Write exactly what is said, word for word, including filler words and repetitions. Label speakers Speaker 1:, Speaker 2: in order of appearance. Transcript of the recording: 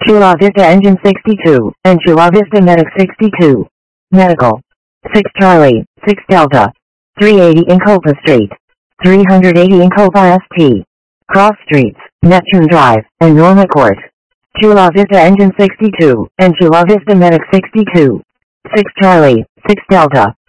Speaker 1: Chula Vista Engine sixty-two, and Chula Vista Medic sixty-two. Medical. six Charlie, six Delta. three eighty Incopa Street. three eighty Incopa S T. Cross Streets, Neptune Drive, and Norma Court. Chula Vista Engine sixty-two, and Chula Vista Medic sixty-two. six Charlie, six Delta.